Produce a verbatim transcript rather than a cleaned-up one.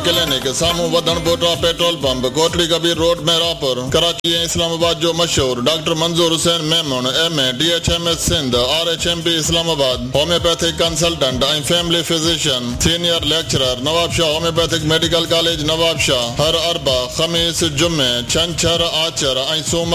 clinic सामू वधन बोटा petrol pump Kotri Kabir road Merapur Karachi ऐं इस्लामाबाद जो मशहूर डॉक्टर मंजूर Hussain Memon M A D H M S Sindh R H M P Islamabad homeopathic consultant ऐं family physician senior lecturer Nawab Shah homeopathic medical college Nawab Shah हर अरबा खमीस जुमे छंछर आचर ऐं सूमर